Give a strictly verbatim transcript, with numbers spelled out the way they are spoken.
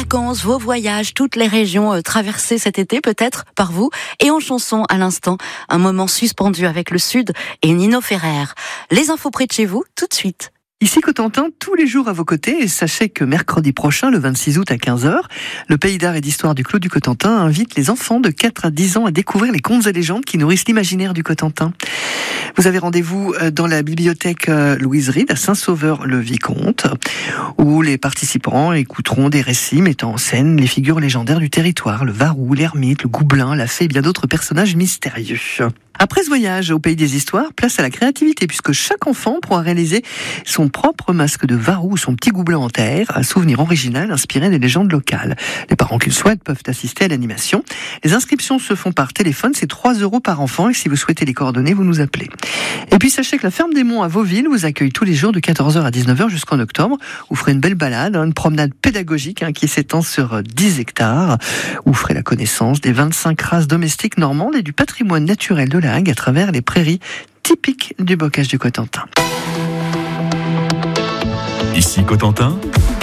vacances, vos voyages, toutes les régions euh, traversées cet été peut-être par vous. Et en chanson à l'instant, un moment suspendu avec le Sud et Nino Ferrer. Les infos près de chez vous, tout de suite. Ici Cotentin, tous les jours à vos côtés, et sachez que mercredi prochain, le vingt-six août à quinze heures, le Pays d'art et d'histoire du Clos du Cotentin invite les enfants de quatre à dix ans à découvrir les contes et légendes qui nourrissent l'imaginaire du Cotentin. Vous avez rendez-vous dans la bibliothèque Louise Ride à Saint-Sauveur-le-Vicomte, où les participants écouteront des récits mettant en scène les figures légendaires du territoire, le Varou, l'ermite, le Goublin, la fée et bien d'autres personnages mystérieux. Après ce voyage au Pays des Histoires, place à la créativité, puisque chaque enfant pourra réaliser son propre masque de Varou ou son petit Goublin en terre, un souvenir original inspiré des légendes locales. Les parents qui le souhaitent peuvent assister à l'animation. Les inscriptions se font par téléphone, c'est trois euros par enfant, et si vous souhaitez les coordonnées, vous nous appelez. Et puis sachez que la Ferme des Monts à Vauville vous accueille tous les jours de quatorze heures à dix-neuf heures jusqu'en octobre. Vous ferez une belle balade, une promenade pédagogique hein, qui s'étend sur dix hectares. Vous ferez la connaissance des vingt-cinq races domestiques normandes et du patrimoine naturel de la Hague à travers les prairies typiques du bocage du Cotentin. Ici Cotentin,